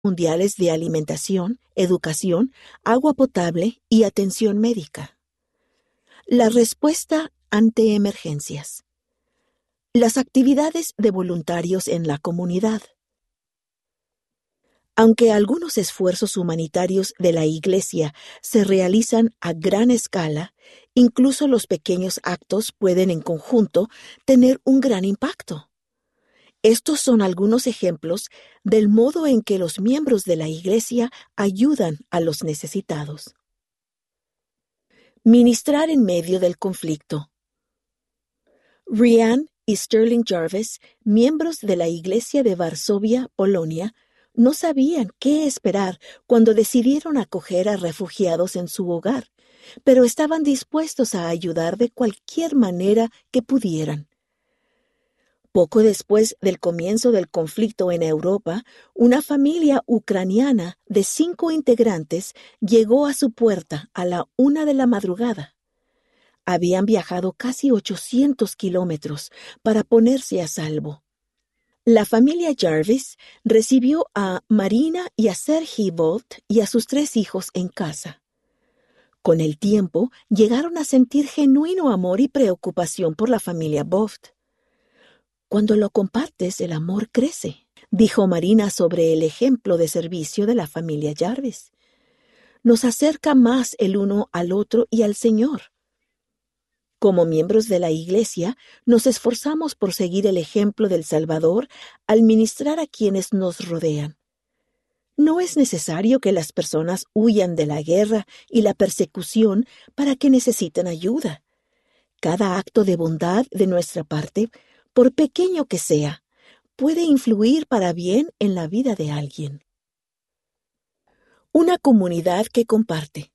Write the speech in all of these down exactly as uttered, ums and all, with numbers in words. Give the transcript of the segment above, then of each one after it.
mundiales de alimentación, educación, agua potable y atención médica. La respuesta ante emergencias. Las actividades de voluntarios en la comunidad. Aunque algunos esfuerzos humanitarios de la Iglesia se realizan a gran escala, incluso los pequeños actos pueden en conjunto tener un gran impacto. Estos son algunos ejemplos del modo en que los miembros de la Iglesia ayudan a los necesitados. Ministrar en medio del conflicto. Rhiannon y Sterling Jarvis, miembros de la Iglesia de Varsovia, Polonia, no sabían qué esperar cuando decidieron acoger a refugiados en su hogar, pero estaban dispuestos a ayudar de cualquier manera que pudieran. Poco después del comienzo del conflicto en Europa, una familia ucraniana de cinco integrantes llegó a su puerta a la una de la madrugada. Habían viajado casi ochocientos kilómetros para ponerse a salvo. La familia Jarvis recibió a Marina y a Sergei Bolt y a sus tres hijos en casa. Con el tiempo, llegaron a sentir genuino amor y preocupación por la familia Bolt. Cuando lo compartes, el amor crece, dijo Marina sobre el ejemplo de servicio de la familia Jarvis. Nos acerca más el uno al otro y al Señor. Como miembros de la Iglesia, nos esforzamos por seguir el ejemplo del Salvador al ministrar a quienes nos rodean. No es necesario que las personas huyan de la guerra y la persecución para que necesiten ayuda. Cada acto de bondad de nuestra parte, por pequeño que sea, puede influir para bien en la vida de alguien. Una comunidad que comparte.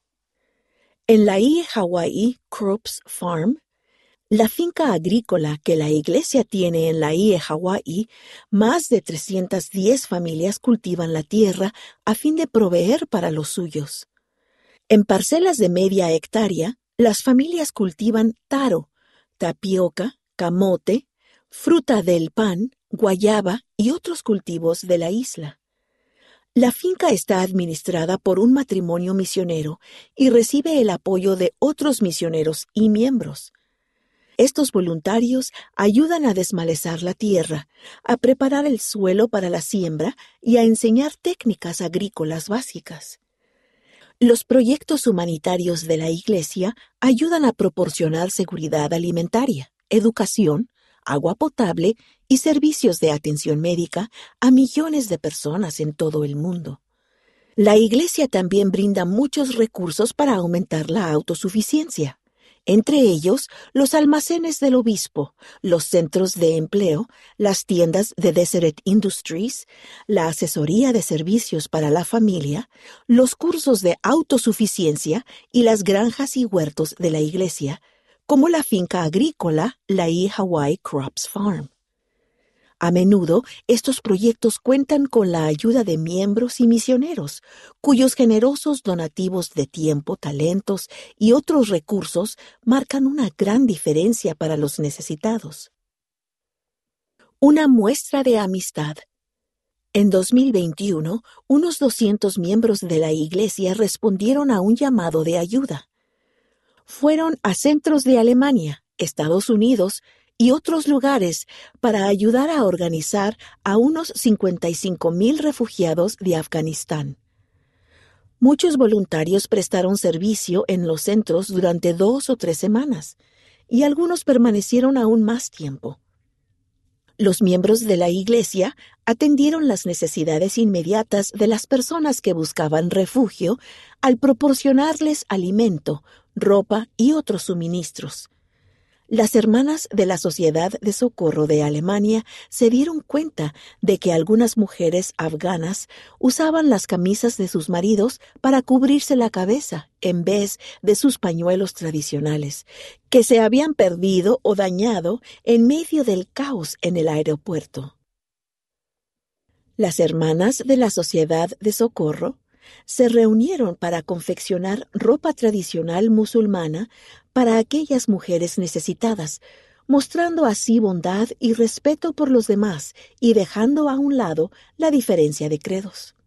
En la I E Hawaii Crops Farm, la finca agrícola que la Iglesia tiene en la I E Hawaii, más de trescientas diez familias cultivan la tierra a fin de proveer para los suyos. En parcelas de media hectárea, las familias cultivan taro, tapioca, camote, fruta del pan, guayaba y otros cultivos de la isla. La finca está administrada por un matrimonio misionero y recibe el apoyo de otros misioneros y miembros. Estos voluntarios ayudan a desmalezar la tierra, a preparar el suelo para la siembra y a enseñar técnicas agrícolas básicas. Los proyectos humanitarios de la Iglesia ayudan a proporcionar seguridad alimentaria, educación, agua potable y servicios de atención médica a millones de personas en todo el mundo. La Iglesia también brinda muchos recursos para aumentar la autosuficiencia, entre ellos los almacenes del obispo, los centros de empleo, las tiendas de Deseret Industries, la asesoría de servicios para la familia, los cursos de autosuficiencia y las granjas y huertos de la Iglesia, como la finca agrícola, la I E Hawaii Crops Farm. A menudo, estos proyectos cuentan con la ayuda de miembros y misioneros, cuyos generosos donativos de tiempo, talentos y otros recursos marcan una gran diferencia para los necesitados. Una muestra de amistad. En dos mil veintiuno, unos doscientos miembros de la Iglesia respondieron a un llamado de ayuda. Fueron a centros de Alemania, Estados Unidos y otros lugares para ayudar a organizar a unos cincuenta y cinco mil refugiados de Afganistán. Muchos voluntarios prestaron servicio en los centros durante dos o tres semanas, y algunos permanecieron aún más tiempo. Los miembros de la Iglesia atendieron las necesidades inmediatas de las personas que buscaban refugio al proporcionarles alimento, ropa y otros suministros. Las hermanas de la Sociedad de Socorro de Alemania se dieron cuenta de que algunas mujeres afganas usaban las camisas de sus maridos para cubrirse la cabeza en vez de sus pañuelos tradicionales, que se habían perdido o dañado en medio del caos en el aeropuerto. Las hermanas de la Sociedad de Socorro se reunieron para confeccionar ropa tradicional musulmana para aquellas mujeres necesitadas, mostrando así bondad y respeto por los demás y dejando a un lado la diferencia de credos.